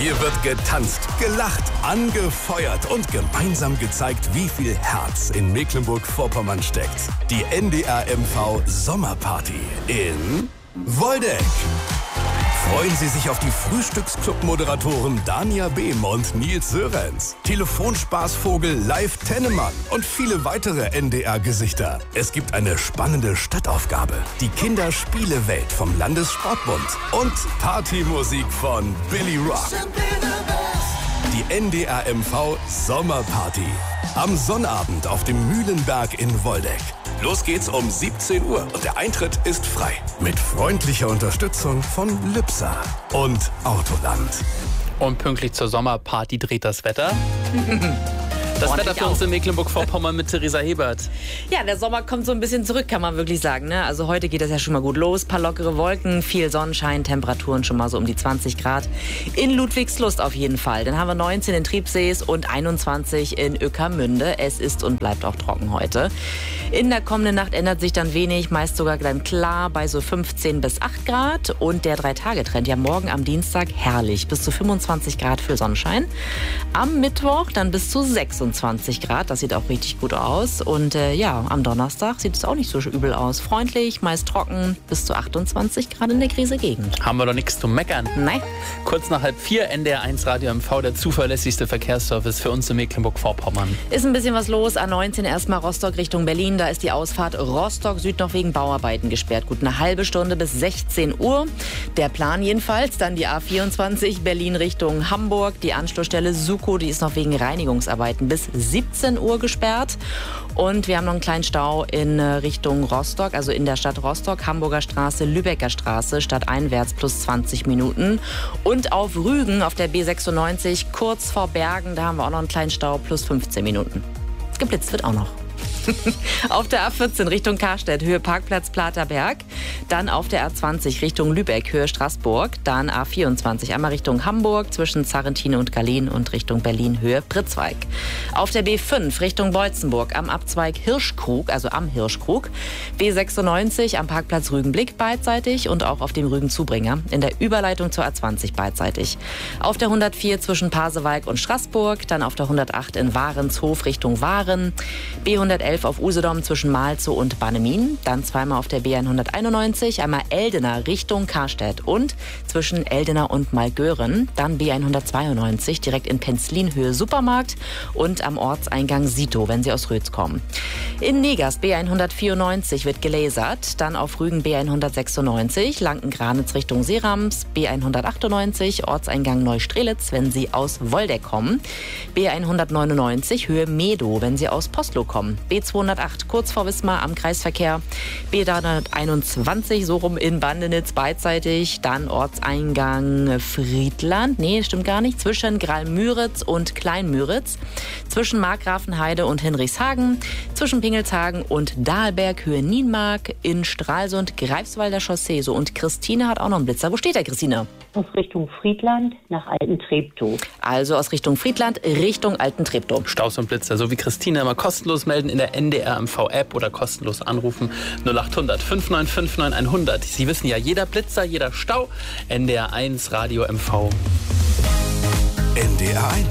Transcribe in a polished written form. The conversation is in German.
Hier wird getanzt, gelacht, angefeuert und gemeinsam gezeigt, wie viel Herz in Mecklenburg-Vorpommern steckt. Die NDR MV Sommerparty in Woldeck. Freuen Sie sich auf die Frühstücksclub-Moderatoren Dania Behm und Nils Sörenz, Telefonspaßvogel Live Tennemann und viele weitere NDR-Gesichter. Es gibt eine spannende Stadtaufgabe, die Kinderspielewelt vom Landessportbund und Partymusik von Billy Rock. Die NDR MV Sommerparty. Am Sonnabend auf dem Mühlenberg in Woldeck. Los geht's um 17 Uhr und der Eintritt ist frei. Mit freundlicher Unterstützung von Lübser und Autoland. Und pünktlich zur Sommerparty dreht das Wetter. Das Wetter für uns in Mecklenburg-Vorpommern mit Theresa Hebert. Ja, der Sommer kommt so ein bisschen zurück, kann man wirklich sagen. Ne? Also heute geht das ja schon mal gut los. Paar lockere Wolken, viel Sonnenschein, Temperaturen schon mal so um die 20 Grad. In Ludwigslust auf jeden Fall. Dann haben wir 19 in Triebsees und 21 in Ueckermünde. Es ist und bleibt auch trocken heute. In der kommenden Nacht ändert sich dann wenig, meist sogar dann klar bei so 15 bis 8 Grad. Und der 3-Tage-Trend, ja morgen am Dienstag herrlich, bis zu 25 Grad für Sonnenschein. Am Mittwoch dann bis zu 26 Grad, das sieht auch richtig gut aus. Und ja, am Donnerstag sieht es auch nicht so übel aus. Freundlich, meist trocken, bis zu 28 Grad in der Krise-Gegend. Haben wir doch nichts zu meckern. Nein. Kurz nach 3:30 NDR1 Radio MV, der zuverlässigste Verkehrsservice für uns in Mecklenburg-Vorpommern. Ist ein bisschen was los. A19 erstmal Rostock Richtung Berlin. Da ist die Ausfahrt Rostock Süd noch wegen Bauarbeiten gesperrt. Gut eine halbe Stunde bis 16 Uhr. Der Plan jedenfalls. Dann die A24 Berlin Richtung Hamburg. Die Anschlussstelle Sukow, die ist noch wegen Reinigungsarbeiten bis 17 Uhr gesperrt. Und wir haben noch einen kleinen Stau in Richtung Rostock, also in der Stadt Rostock, Hamburger Straße, Lübecker Straße, stadteinwärts plus 20 Minuten. Und auf Rügen, auf der B96, kurz vor Bergen, da haben wir auch noch einen kleinen Stau plus 15 Minuten. Geblitzt wird auch noch. Auf der A14 Richtung Karstedt, Höhe Parkplatz Platerberg. Dann auf der A20 Richtung Lübeck, Höhe Straßburg. Dann A24 einmal Richtung Hamburg zwischen Zarrentin und Gallien und Richtung Berlin, Höhe Pritzweig. Auf der B5 Richtung Beutzenburg am Abzweig Hirschkrug, also am Hirschkrug. B96 am Parkplatz Rügenblick beidseitig und auch auf dem Rügenzubringer in der Überleitung zur A20 beidseitig. Auf der 104 zwischen Pasewalk und Straßburg. Dann auf der 108 in Warenshof Richtung Waren. B111 auf Usedom zwischen Malzow und Bannemin. Dann zweimal auf der B191, einmal Eldena Richtung Karstedt und zwischen Eldena und Malgören. Dann B192 direkt in Penzlin Höhe Supermarkt und am Ortseingang Sito, wenn Sie aus Rötz kommen. In Negast B194 wird gelasert. Dann auf Rügen B196, Lanken-Granitz Richtung Seerams. B198, Ortseingang Neustrelitz, wenn Sie aus Woldeck kommen. B199, Höhe Medow, wenn Sie aus Poslow kommen. B208 kurz vor Wismar am Kreisverkehr, B321 so rum in Bandenitz beidseitig, dann Ortseingang Friedland, nee, stimmt gar nicht, zwischen Graal-Müritz und Klein-Müritz, zwischen Markgrafenheide und Hinrichshagen, zwischen Pingelshagen und Dahlberg, Höhe Nienmark, in Stralsund, Greifswalder Chaussee, so, und Christine hat auch noch einen Blitzer. Wo steht der, Christine? Aus Richtung Friedland nach Altentreptow. Also aus Richtung Friedland, Richtung Altentreptow. Staus und Blitzer, so wie Christine, immer kostenlos melden in der NDR MV-App oder kostenlos anrufen 0800 5959 100. Sie wissen ja, jeder Blitzer, jeder Stau, NDR 1 Radio MV. NDR 1